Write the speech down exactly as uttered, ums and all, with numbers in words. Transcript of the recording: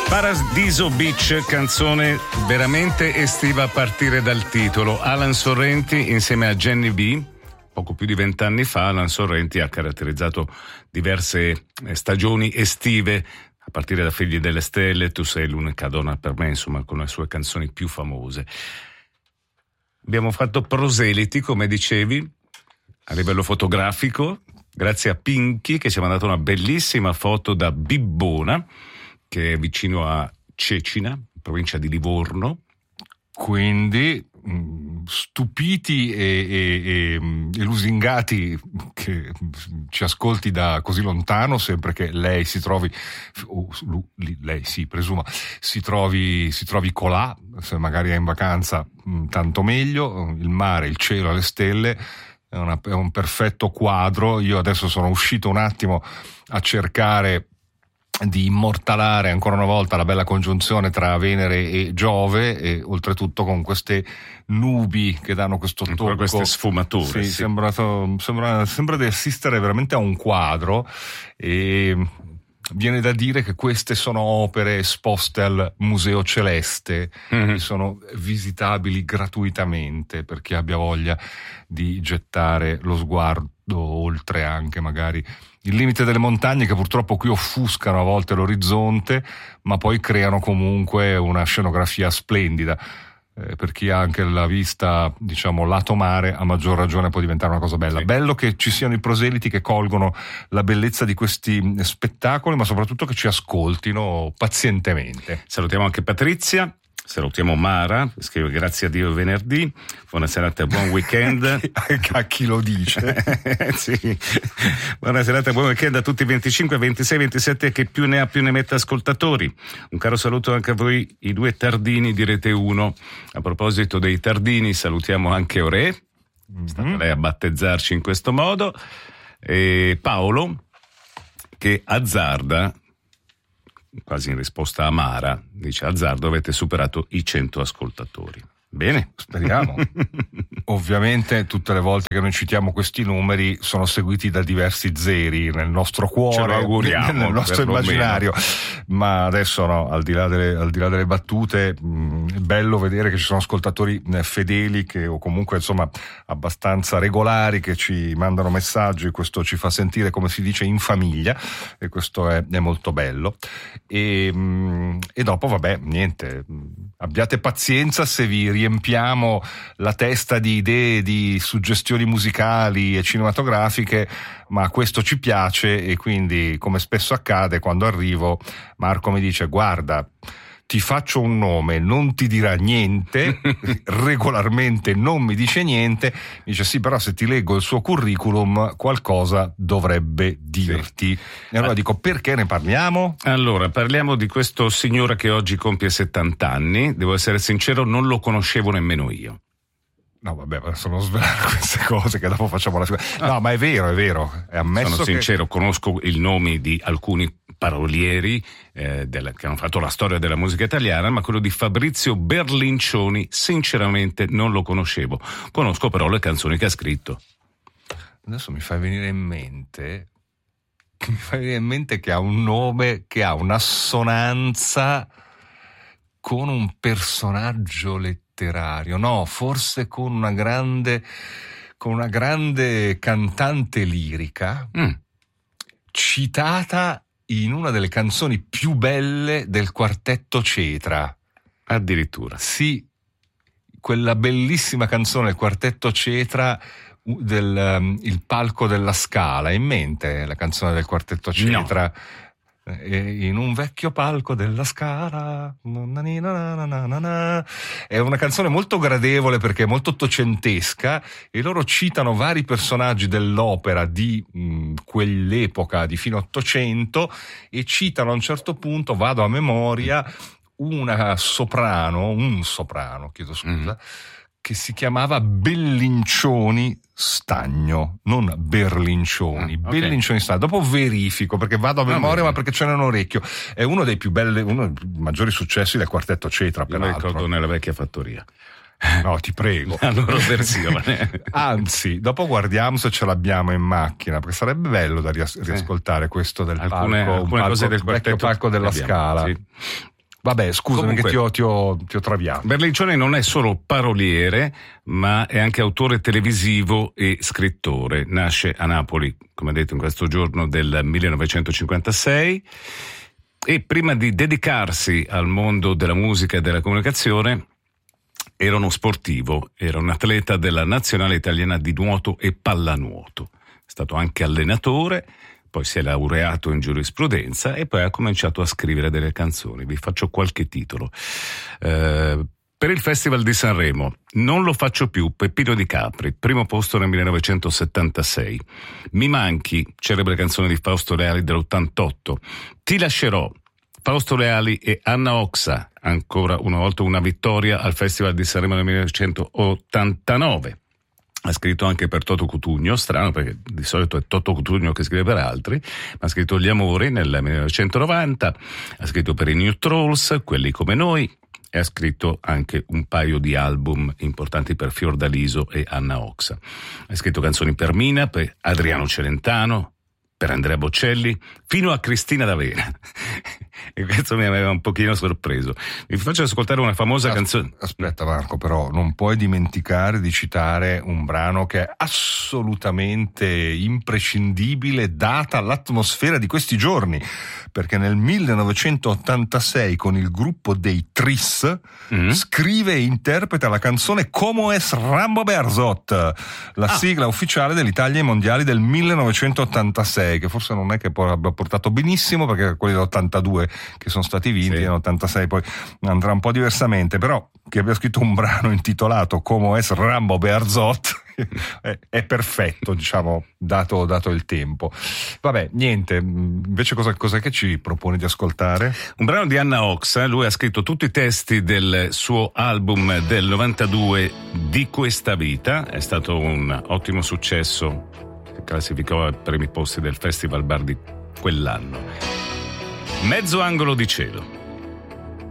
Paradiso Beach, canzone veramente estiva a partire dal titolo. Alan Sorrenti insieme a Jenny B. Poco più di vent'anni fa Alan Sorrenti ha caratterizzato diverse stagioni estive, a partire da Figli delle Stelle, Tu sei l'unica donna per me, insomma, con le sue canzoni più famose. Abbiamo fatto proseliti, come dicevi, a livello fotografico, grazie a Pinky che ci ha mandato una bellissima foto da Bibbona, che è vicino a Cecina, provincia di Livorno. Quindi stupiti e, e, e, e lusingati che ci ascolti da così lontano, sempre che lei si trovi, oh, lei sì, presumo, si trovi, si trovi colà, se magari è in vacanza tanto meglio, il mare, il cielo, le stelle, è, una, è un perfetto quadro. Io adesso sono uscito un attimo a cercare di immortalare ancora una volta la bella congiunzione tra Venere e Giove, e oltretutto con queste nubi che danno questo tocco, queste sfumature. Sì, sì. Sembra, sembra, sembra di assistere veramente a un quadro, e viene da dire che queste sono opere esposte al Museo Celeste, mm-hmm. che sono visitabili gratuitamente per chi abbia voglia di gettare lo sguardo oltre anche magari il limite delle montagne, che purtroppo qui offuscano a volte l'orizzonte, ma poi creano comunque una scenografia splendida. Eh, per chi ha anche la vista, diciamo, lato mare, a maggior ragione può diventare una cosa bella. Sì. Bello che ci siano i proseliti che colgono la bellezza di questi spettacoli, ma soprattutto che ci ascoltino pazientemente. Salutiamo anche Patrizia. Salutiamo Mara, scrive grazie a Dio è venerdì, buona serata e buon weekend. A chi lo dice? Sì. Buona serata e buon weekend a tutti i venticinque, ventisei, ventisette che più ne ha più ne mette ascoltatori. Un caro saluto anche a voi, i due Tardini di Rete uno. A proposito dei Tardini, salutiamo anche Ore, mm-hmm. è stata lei a battezzarci in questo modo, e Paolo che azzarda, quasi in risposta a Mara, dice azzardo avete superato i cento ascoltatori. Bene, speriamo. Ovviamente tutte le volte che noi citiamo questi numeri sono seguiti da diversi zeri nel nostro cuore, ce lo auguriamo, nel nostro immaginario, ma adesso no, al di là delle, al di là delle battute, mh, è bello vedere che ci sono ascoltatori fedeli che, o comunque insomma abbastanza regolari, che ci mandano messaggi. Questo ci fa sentire, come si dice, in famiglia, e questo è, è molto bello. E, mh, e dopo vabbè, niente, abbiate pazienza se vi riempiamo la testa di idee, di suggestioni musicali e cinematografiche, ma questo ci piace, e quindi, come spesso accade, quando arrivo Marco mi dice guarda, ti faccio un nome, non ti dirà niente, regolarmente non mi dice niente, mi dice sì, però se ti leggo il suo curriculum qualcosa dovrebbe dirti. Sì. E allora ah. dico, perché ne parliamo? Allora, parliamo di questo signore che oggi compie settanta anni, devo essere sincero, non lo conoscevo nemmeno io. No, vabbè, adesso non svelare queste cose che dopo facciamo la figura. No, ah. ma è vero, è vero, è ammesso. Sono che... sincero, conosco il nome di alcuni parolieri eh, della, che hanno fatto la storia della musica italiana, ma quello di Fabrizio Berlincioni sinceramente non lo conoscevo. Conosco però le canzoni che ha scritto. Adesso mi fai venire in mente mi fai venire in mente che ha un nome che ha un'assonanza con un personaggio letterario, no, forse con una grande con una grande cantante lirica mm. citata in una delle canzoni più belle del quartetto Cetra. Addirittura. Sì, quella bellissima canzone del quartetto Cetra, del um, Il palco della Scala. In mente la canzone del quartetto Cetra? No. In un vecchio palco della Scala, è una canzone molto gradevole perché è molto ottocentesca, e loro citano vari personaggi dell'opera di mh, quell'epoca di fine Ottocento, e citano a un certo punto, vado a memoria, una soprano, un soprano, chiedo scusa, mm-hmm. che si chiamava Bellincioni Stagno, non Berlincioni, ah, okay. Bellincioni Stagno. Dopo verifico, perché vado a memoria, ah, ma perché ce n'è un orecchio. È uno dei più belli, uno dei maggiori successi del quartetto Cetra, Io peraltro. Lo ricordo nella vecchia fattoria. No, ti prego. La loro versione. Anzi, dopo guardiamo se ce l'abbiamo in macchina, perché sarebbe bello da rias- riascoltare questo del alcune, palco, alcune palco, cose del vecchio palco della Scala. Sì. Vabbè, scusami Comunque, che ti ho, ti, ho, ti ho traviato. Berlincioni non è solo paroliere, ma è anche autore televisivo e scrittore. Nasce a Napoli, come detto, in questo giorno del millenovecentocinquantasei, e prima di dedicarsi al mondo della musica e della comunicazione era uno sportivo, era un atleta della nazionale italiana di nuoto e pallanuoto. È stato anche allenatore, poi si è laureato in giurisprudenza e poi ha cominciato a scrivere delle canzoni. Vi faccio qualche titolo. Eh, per il Festival di Sanremo, Non lo faccio più, Peppino Di Capri, primo posto nel millenovecentosettantasei. Mi manchi, celebre canzone di Fausto Leali dell'ottantotto. Ti lascerò, Fausto Leali e Anna Oxa, ancora una volta una vittoria al Festival di Sanremo nel millenovecentottantanove. Ha scritto anche per Toto Cutugno, strano perché di solito è Toto Cutugno che scrive per altri, ma ha scritto Gli Amori nel millenovecentonovanta, ha scritto per i New Trolls, Quelli come noi, e ha scritto anche un paio di album importanti per Fiordaliso e Anna Oxa. Ha scritto canzoni per Mina, per Adriano Celentano, per Andrea Bocelli, fino a Cristina D'Avena. E questo mi aveva un pochino sorpreso. Vi faccio ascoltare una famosa As- canzone. Aspetta Marco, però non puoi dimenticare di citare un brano che è assolutamente imprescindibile data l'atmosfera di questi giorni, perché nel millenovecentottantasei con il gruppo dei Tris mm. scrive e interpreta la canzone Como es Rambo Berzot, la ah. sigla ufficiale dell'Italia ai mondiali del millenovecentottantasei, che forse non è che poi abbia portato benissimo, perché quelli dell'ottantadue che sono stati vinti, sì. nell'ottantasei poi andrà un po' diversamente, però che abbia scritto un brano intitolato Como es Rambo Berzot è, è perfetto, diciamo, dato, dato il tempo. Vabbè, niente, invece cosa, cosa che ci proponi di ascoltare? Un brano di Anna Oxa. Lui ha scritto tutti i testi del suo album del novantadue, Di questa vita, è stato un ottimo successo che classificò ai primi posti del Festival Bar di quell'anno. Mezzo angolo di cielo.